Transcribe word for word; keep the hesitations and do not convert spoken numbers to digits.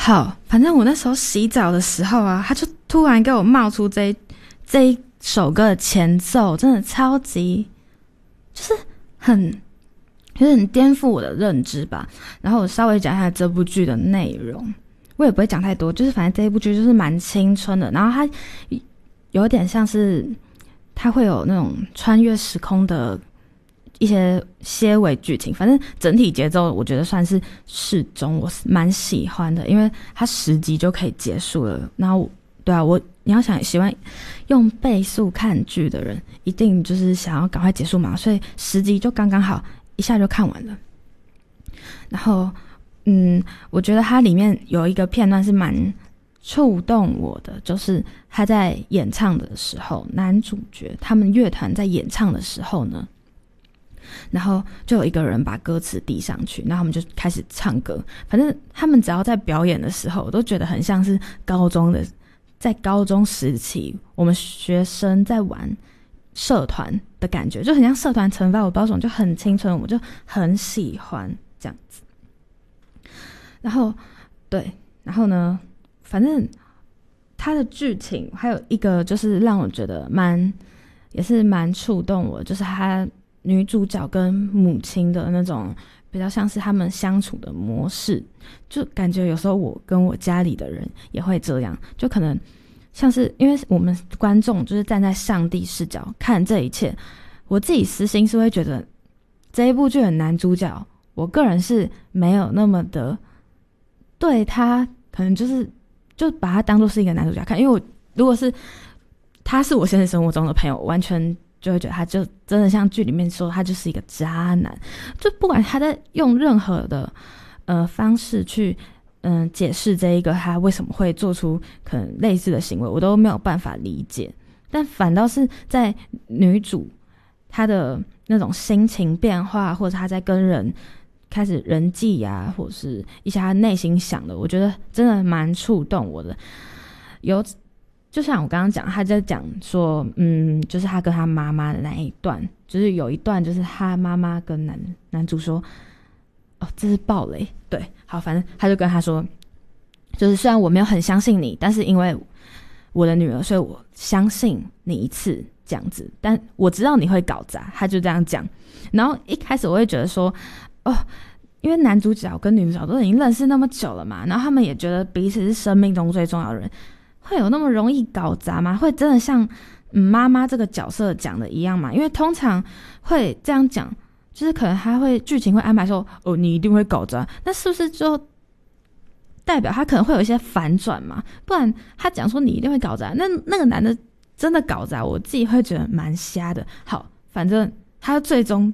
好，反正我那时候洗澡的时候啊，他就突然给我冒出这一这一首歌的前奏，真的超级就是很有点颠覆我的认知吧。然后我稍微讲一下这部剧的内容，我也不会讲太多，就是反正这一部剧就是蛮青春的，然后它有点像是它会有那种穿越时空的一些些微剧情，反正整体节奏我觉得算是适中，我蛮喜欢的，因为它十集就可以结束了。然后对啊，我你要想喜欢用倍速看剧的人，一定就是想要赶快结束嘛，所以十集就刚刚好，一下就看完了。然后嗯，我觉得它里面有一个片段是蛮触动我的，就是他在演唱的时候，男主角他们乐团在演唱的时候呢，然后就有一个人把歌词递上去，然后他们就开始唱歌。反正他们只要在表演的时候，我都觉得很像是高中的，在高中时期我们学生在玩社团的感觉，就很像社团惩罚，我不知道什么，就很青春，我就很喜欢这样子。然后对，然后呢，反正它的剧情还有一个就是让我觉得蛮也是蛮触动我，就是他女主角跟母亲的那种比较像是他们相处的模式，就感觉有时候我跟我家里的人也会这样，就可能像是因为我们观众就是站在上帝视角看这一切，我自己私心是会觉得这一部剧的男主角，我个人是没有那么的对他可能就是就把他当作是一个男主角看，因为我如果是他是我现实生活中的朋友，完全就会觉得他就真的像剧里面说他就是一个渣男，就不管他在用任何的呃方式去嗯、呃、解释这一个他为什么会做出可能类似的行为，我都没有办法理解。但反倒是在女主她的那种心情变化，或者她在跟人开始人际啊，或者是一些他内心想的，我觉得真的蛮触动我的。有就像我刚刚讲，他在讲说嗯就是他跟他妈妈的那一段，就是有一段就是他妈妈跟男男主说，哦这是暴雷，对，好，反正他就跟他说，就是虽然我没有很相信你，但是因为我的女儿，所以我相信你一次这样子，但我知道你会搞砸，他就这样讲。然后一开始我会觉得说哦，因为男主角跟女主角都已经认识那么久了嘛，然后他们也觉得彼此是生命中最重要的人，会有那么容易搞砸吗？会真的像嗯妈妈这个角色讲的一样吗？因为通常会这样讲，就是可能他会剧情会安排说哦你一定会搞砸，那是不是就代表他可能会有一些反转嘛？不然他讲说你一定会搞砸，那那个男的真的搞砸，我自己会觉得蛮瞎的。好，反正他最终